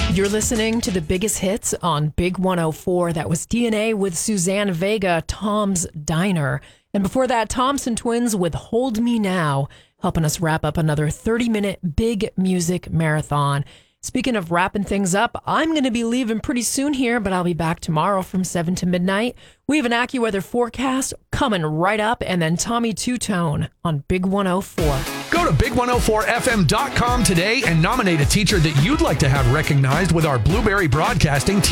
You're listening to the biggest hits on Big 104. That was DNA with Suzanne Vega, Tom's Diner. And before that, Thompson Twins with Hold Me Now, helping us wrap up another 30-minute big music marathon. Speaking of wrapping things up, I'm going to be leaving pretty soon here, but I'll be back tomorrow from 7 to midnight. We have an AccuWeather forecast coming right up, and then Tommy Two-Tone on Big 104. Go to big104fm.com today and nominate a teacher that you'd like to have recognized with our Blueberry Broadcasting